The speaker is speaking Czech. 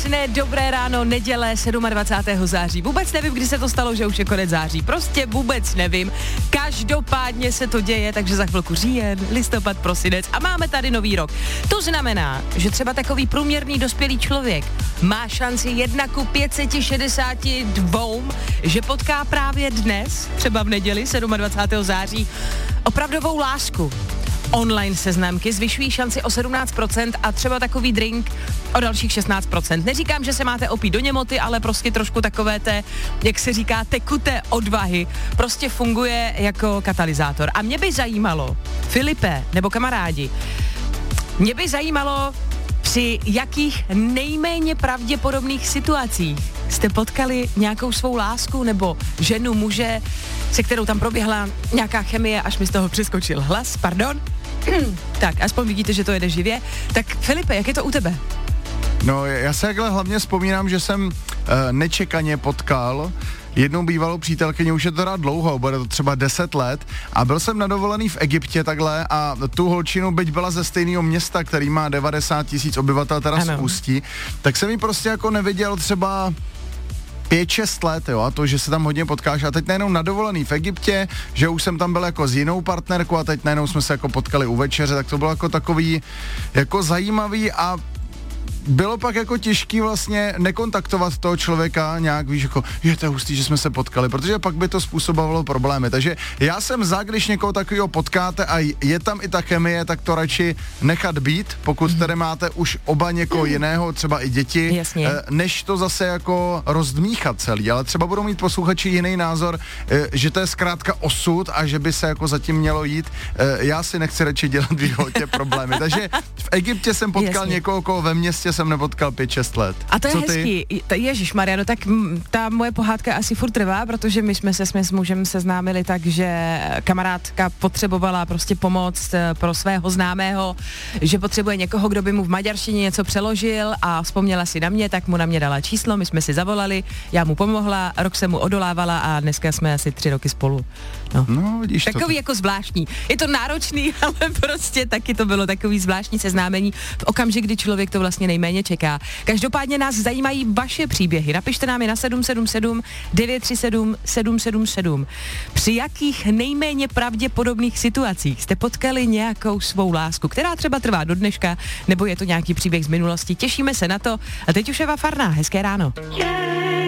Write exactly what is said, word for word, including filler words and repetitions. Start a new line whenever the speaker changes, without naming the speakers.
Krásné, dobré ráno, neděle dvacátého sedmého září. Vůbec nevím, kdy se to stalo, že už je konec září. Prostě vůbec nevím. Každopádně se to děje, takže za chvilku říjen, listopad, prosinec a máme tady nový rok. To znamená, že třeba takový průměrný dospělý člověk má šanci jedna ku pět set šedesát dva, že potká právě dnes, třeba v neděli dvacátého sedmého září, opravdovou lásku. Online seznamky zvyšují šanci o sedmnáct procent a třeba takový drink o dalších šestnáct procent. Neříkám, že se máte opít do němoty, ale prostě trošku takové té, jak se říká, tekuté odvahy, prostě funguje jako katalyzátor. A mě by zajímalo, Filipe, nebo kamarádi, mě by zajímalo, při jakých nejméně pravděpodobných situacích jste potkali nějakou svou lásku nebo ženu, muže, se kterou tam proběhla nějaká chemie, až mi z toho přeskočil hlas, pardon. Tak, aspoň vidíte, že to jede živě. Tak Filipe, jak je to u tebe?
No, já se takhle hlavně vzpomínám, že jsem uh, nečekaně potkal jednou bývalou přítelkyni, už je to teda dlouho, bude to třeba deset let, a byl jsem na dovolený v Egyptě takhle a tu holčinu, byť byla ze stejného města, který má devadesát tisíc obyvatel, teda z Ústí, tak jsem ji prostě jako neviděl třeba pět šest let, jo, a to, že se tam hodně potkáš, a teď najednou na dovolený v Egyptě, že už jsem tam byl jako s jinou partnerkou a teď najednou jsme se jako potkali u večeře, tak to bylo jako takový jako zajímavý a bylo pak jako těžký vlastně nekontaktovat toho člověka nějak, víš, jako je to hustý, že jsme se potkali, protože pak by to způsobovalo problémy. Takže já jsem za, když někoho takového potkáte a je tam i ta chemie, tak to radši nechat být, pokud mm. tady máte už oba někoho mm. jiného, třeba i děti,
Jasně.
než to zase jako rozdmíchat celý. Ale třeba budou mít posluchači jiný názor, že to je zkrátka osud a že by se jako zatím mělo jít. Já si nechci radši dělat v životě problémy. Takže v Egyptě jsem potkal Jasně. někoho, koho ve městě jsem nepotkal pět šest let.
A to je
Co
hezký. Ježišmarja, no tak m, ta moje pohádka asi furt trvá, protože my jsme se jsme s mužem seznámili tak, že kamarádka potřebovala prostě pomoc pro svého známého, že potřebuje někoho, kdo by mu v maďarštině něco přeložil a vzpomněla si na mě, tak mu na mě dala číslo, my jsme si zavolali, já mu pomohla, rok jsem mu odolávala a dneska jsme asi tři roky spolu. No,
no vidíš to.
Takový jako zvláštní. Je to náročný, ale prostě taky to bylo takový zvláštní seznámení v okamžik, kdy člověk to vlastně nejméně čeká. Každopádně nás zajímají vaše příběhy. Napište nám je na sedm sedm sedm devět tři sedm sedm sedm sedm. Při jakých nejméně pravděpodobných situacích jste potkali nějakou svou lásku, která třeba trvá do dneška, nebo je to nějaký příběh z minulosti? Těšíme se na to. A teď už Eva Farná. Hezké ráno. Yeah.